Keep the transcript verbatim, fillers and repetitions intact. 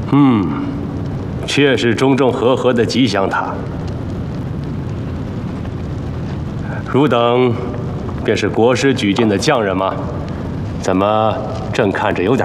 嗯，确是中正和合的吉祥塔。汝等便是国师举荐的匠人吗？怎么正看着有点